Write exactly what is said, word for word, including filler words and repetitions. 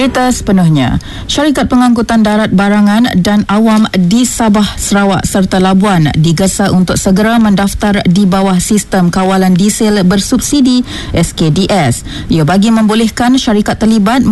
Berita sepenuhnya. Syarikat Pengangkutan Darat Barangan dan Awam di Sabah, Sarawak serta Labuan digesa untuk segera mendaftar di bawah Sistem Kawalan Diesel Bersubsidi S K D S. Ia bagi membolehkan syarikat terlibat